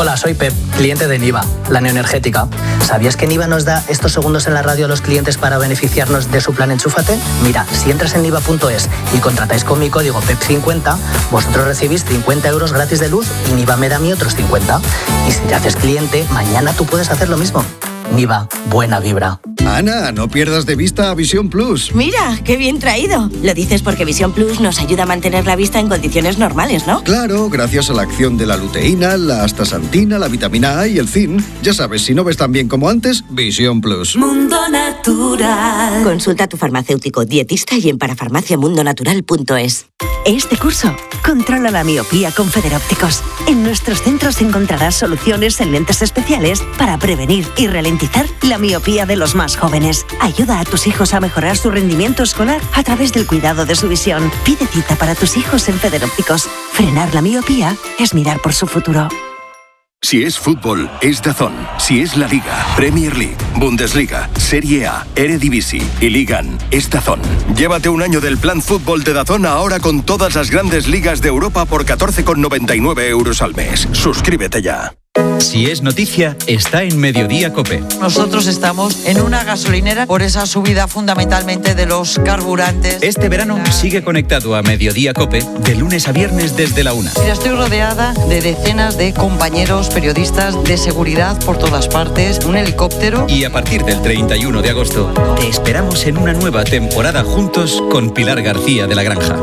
Hola, soy Pep, cliente de Niva, la neoenergética. ¿Sabías que Niva nos da estos segundos en la radio a los clientes para beneficiarnos de su plan Enchúfate? Mira, si entras en niva.es y contratáis con mi código PEP50, vosotros recibís 50 euros gratis de luz y Niva me da a mí otros 50. Y si te haces cliente, mañana tú puedes hacer lo mismo. Niva, buena vibra. Ana, no pierdas de vista a Visión Plus. Mira, qué bien traído. Lo dices porque Visión Plus nos ayuda a mantener la vista en condiciones normales, ¿no? Claro, gracias a la acción de la luteína, la astaxantina, la vitamina A y el zinc. Ya sabes, si no ves tan bien como antes, Visión Plus. Mundo Natural. Consulta a tu farmacéutico, dietista y en parafarmaciamundonatural.es. Este curso, controla la miopía con Federópticos. En nuestros centros encontrarás soluciones en lentes especiales para prevenir y ralentizar la miopía de los más jóvenes. Ayuda a tus hijos a mejorar su rendimiento escolar a través del cuidado de su visión. Pide cita para tus hijos en Federópticos. Frenar la miopía es mirar por su futuro. Si es fútbol, es DAZN. Si es la Liga, Premier League, Bundesliga, Serie A, Eredivisie y Ligan, es DAZN. Llévate un año del plan fútbol de DAZN ahora con todas las grandes ligas de Europa por 14,99 euros al mes. Suscríbete ya. Si es noticia, está en Mediodía COPE. Nosotros estamos en una gasolinera por esa subida fundamentalmente de los carburantes. Este verano sigue conectado a Mediodía COPE de lunes a viernes desde la 1. Mira, estoy rodeada de decenas de compañeros periodistas de seguridad por todas partes, un helicóptero. Y a partir del 31 de agosto, te esperamos en una nueva temporada juntos con Pilar García de la Granja.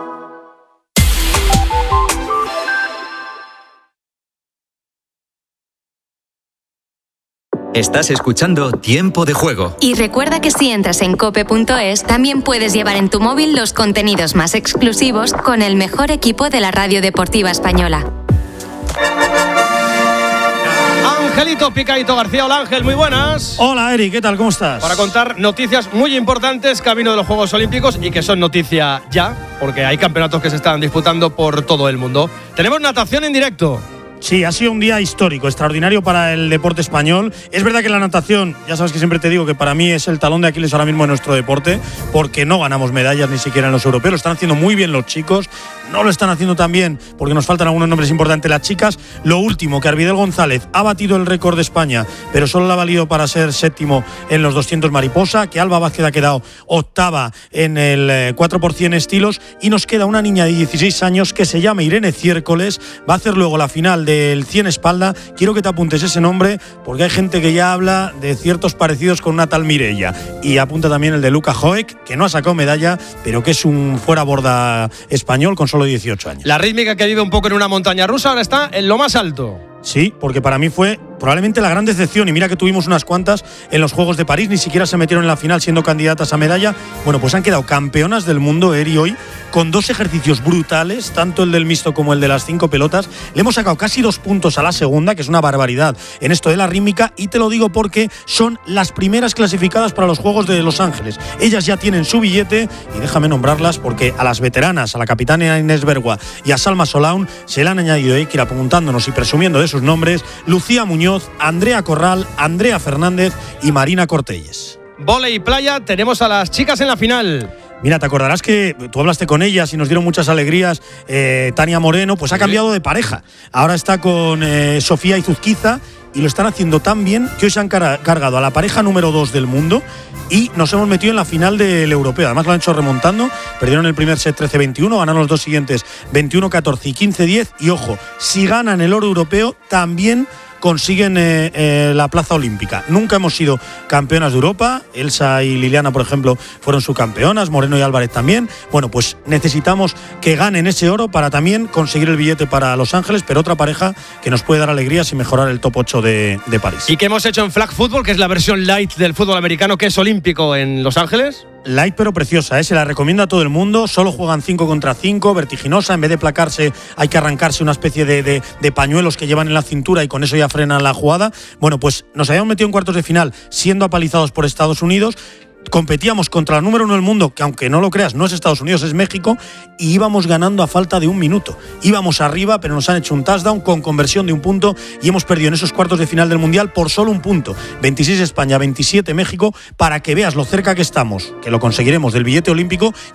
Estás escuchando Tiempo de Juego. Y recuerda que si entras en cope.es, también puedes llevar en tu móvil los contenidos más exclusivos con el mejor equipo de la radio deportiva española. Angelito Picadito García. Hola Ángel, muy buenas. Hola Eri, ¿qué tal? ¿Cómo estás? Para contar noticias muy importantes camino de los Juegos Olímpicos y que son noticia ya, porque hay campeonatos que se están disputando por todo el mundo. Tenemos natación en directo. Sí, ha sido un día histórico, extraordinario para el deporte español. Es verdad que la natación, ya sabes que siempre te digo que para mí es el talón de Aquiles ahora mismo de nuestro deporte, porque no ganamos medallas ni siquiera en los europeos. Lo están haciendo muy bien los chicos, no lo están haciendo tan bien porque nos faltan algunos nombres importantes las chicas. Lo último, que Arvidel González ha batido el récord de España, pero solo le ha valido para ser séptimo en los 200 mariposa, que Alba Vázquez ha quedado octava en el 4x100 estilos, y nos queda una niña de 16 años que se llama Irene Ciércoles, va a hacer luego la final del 100 espalda. Quiero que te apuntes ese nombre porque hay gente que ya habla de ciertos parecidos con una tal Mireia, y apunta también el de Luca Joek, que no ha sacado medalla pero que es un fuera borda español con solo 18 años. La rítmica que vive un poco en una montaña rusa ahora está en lo más alto. Sí, porque para mí fue probablemente la gran decepción, y mira que tuvimos unas cuantas en los Juegos de París, ni siquiera se metieron en la final siendo candidatas a medalla. Bueno, pues han quedado campeonas del mundo, Eri, hoy, con dos ejercicios brutales, tanto el del mixto como el de las 5 pelotas. Le hemos sacado casi 2 puntos a la segunda, que es una barbaridad en esto de la rítmica, y te lo digo porque son las primeras clasificadas para los Juegos de Los Ángeles. Ellas ya tienen su billete, y déjame nombrarlas porque a las veteranas, a la capitana Inés Bergua y a Salma Solaun, se le han añadido, hay que ir apuntándonos y presumiendo de sus nombres: Lucía Muñoz, Andrea Corral, Andrea Fernández y Marina Cortelles. Vóley y playa, tenemos a las chicas en la final. Mira, te acordarás que tú hablaste con ellas y nos dieron muchas alegrías. Tania Moreno, pues ha cambiado de pareja. Ahora está con Sofía Izuzquiza, y lo están haciendo tan bien que hoy se han cargado a la pareja número 2 del mundo y nos hemos metido en la final del europeo. Además lo han hecho remontando, perdieron el primer set 13-21, ganaron los dos siguientes 21-14 y 15-10, y ojo, si ganan el oro europeo también consiguen la plaza olímpica. Nunca hemos sido campeonas de Europa. Elsa y Liliana, por ejemplo, fueron subcampeonas, Moreno y Álvarez también. Bueno, pues necesitamos que ganen ese oro para también conseguir el billete para Los Ángeles, pero otra pareja que nos puede dar alegrías y mejorar el top 8 de París. ¿Y qué hemos hecho en flag football, que es la versión light del fútbol americano, que es olímpico en Los Ángeles? Light pero preciosa, se la recomiendo a todo el mundo. Solo juegan 5 contra 5, vertiginosa. En vez de placarse hay que arrancarse una especie de pañuelos que llevan en la cintura, y con eso ya frenan la jugada. Bueno, pues nos habíamos metido en cuartos de final siendo apalizados por Estados Unidos. Competíamos contra la número 1 del mundo, que aunque no lo creas no es Estados Unidos, es México, y íbamos ganando a falta de 1 minuto. Íbamos arriba, pero nos han hecho un touchdown con conversión de 1 punto y hemos perdido en esos cuartos de final del Mundial por solo 1 punto. 26 España, 27 México, para que veas lo cerca que estamos, que lo conseguiremos, del billete olímpico,